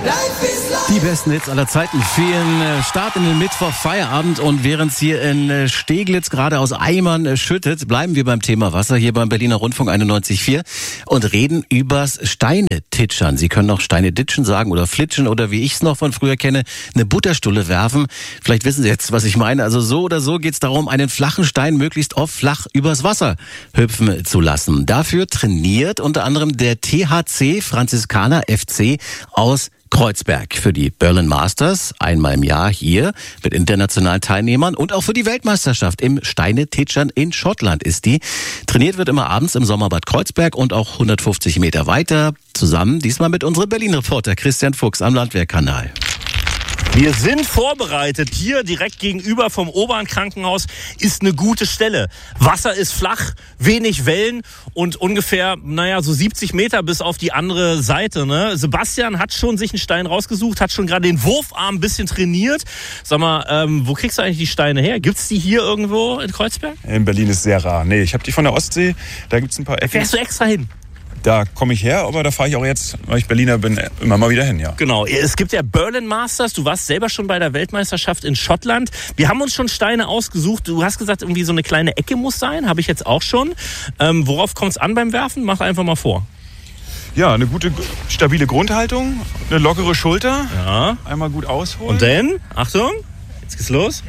Die besten Hits aller Zeiten. Vielen Start in den Mittwoch, Feierabend, und während es hier in Steglitz gerade aus Eimern schüttet, bleiben wir beim Thema Wasser hier beim Berliner Rundfunk 91.4 und reden übers Steine-Titschern. Sie können auch Steine ditschen sagen oder flitschen oder, wie ich es noch von früher kenne, eine Butterstulle werfen. Vielleicht wissen Sie jetzt, was ich meine. Also so oder so geht es darum, einen flachen Stein möglichst oft flach übers Wasser hüpfen zu lassen. Dafür trainiert unter anderem der THC Franziskaner FC aus Kreuzberg für die Berlin Masters, einmal im Jahr hier mit internationalen Teilnehmern, und auch für die Weltmeisterschaft im Steine-Titschern in Schottland ist die. Trainiert wird immer abends im Sommerbad Kreuzberg und auch 150 Meter weiter, zusammen diesmal mit unserem Berlin-Reporter Christian Fuchs am Landwehrkanal. Wir sind vorbereitet. Hier direkt gegenüber vom Obern-Krankenhaus ist eine gute Stelle. Wasser ist flach, wenig Wellen und ungefähr, so 70 Meter bis auf die andere Seite. Ne? Sebastian hat schon sich einen Stein rausgesucht, hat schon gerade den Wurfarm ein bisschen trainiert. Sag mal, wo kriegst du eigentlich die Steine her? Gibt's die hier irgendwo in Kreuzberg? In Berlin ist sehr rar. Nee, ich habe die von der Ostsee. Da gibt's ein paar Ecken. Fährst du extra hin? Da komme ich her, aber da fahre ich auch jetzt, weil ich Berliner bin, immer mal wieder hin, ja. Genau, es gibt ja Berlin Masters. Du warst selber schon bei der Weltmeisterschaft in Schottland. Wir haben uns schon Steine ausgesucht. Du hast gesagt, irgendwie so eine kleine Ecke muss sein. Habe ich jetzt auch schon. Worauf kommt es an beim Werfen? Mach einfach mal vor. Ja, eine gute, stabile Grundhaltung, eine lockere Schulter. Ja. Einmal gut ausholen. Und dann, Achtung, jetzt geht's los.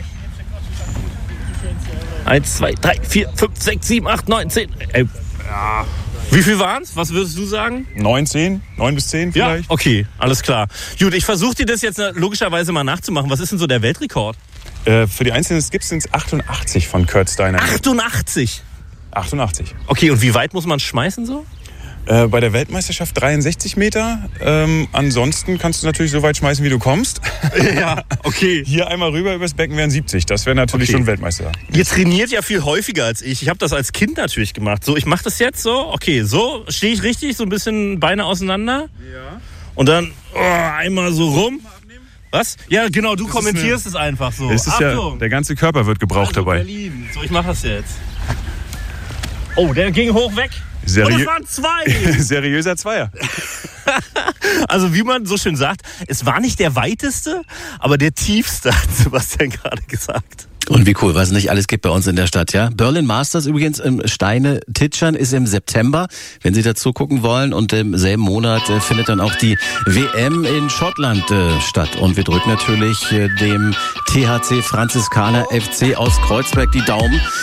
1, 2, 3, 4, 5, 6, 7, 8, 9, 10. Ja. Wie viel waren's? Was würdest du sagen? 9 bis 10 vielleicht. Ja, okay, alles klar. Gut, ich versuche dir das jetzt logischerweise mal nachzumachen. Was ist denn so der Weltrekord? Für die einzelnen Skips sind es 88 von Kurt Steiner. 88? 88. Okay, und wie weit muss man schmeißen so? Bei der Weltmeisterschaft 63 Meter. Ansonsten kannst du natürlich so weit schmeißen, wie du kommst. Ja, okay. Hier einmal rüber übers Becken wären 70. Das wäre natürlich schon Weltmeister. Ihr trainiert ja viel häufiger als ich. Ich habe das als Kind natürlich gemacht. So, ich mache das jetzt so. Okay, so stehe ich richtig, so ein bisschen Beine auseinander. Ja. Und dann einmal so rum. Was? Ja, genau, du kommentierst es einfach so. Es ist ja, der ganze Körper wird gebraucht dabei. Berlin. So, ich mache das jetzt. Oh, der ging hoch weg. Und es waren 2. Seriöser Zweier. Also wie man so schön sagt, es war nicht der weiteste, aber der tiefste, hat Sebastian gerade gesagt. Und wie cool, was es nicht alles gibt bei uns in der Stadt, ja. Berlin Masters übrigens im Steine-Titschern ist im September, wenn Sie dazu gucken wollen. Und im selben Monat findet dann auch die WM in Schottland statt. Und wir drücken natürlich dem THC Franziskaner FC aus Kreuzberg die Daumen.